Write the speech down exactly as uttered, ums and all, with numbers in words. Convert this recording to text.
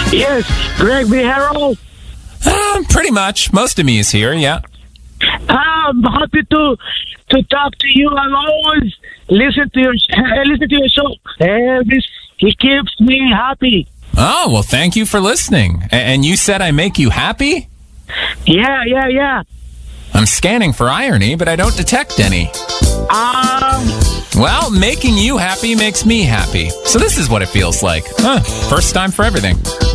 Yes, Greg Vihero. Uh, pretty much. Most of me is here, yeah. I'm happy to to talk to you. I always listen to your uh, listen to your show. And this it keeps me happy. Oh, well, thank you for listening. A- and you said I make you happy? Yeah, yeah, yeah. I'm scanning for irony, but I don't detect any. Um, Well, making you happy makes me happy. So this is what it feels like. Huh, first time for everything.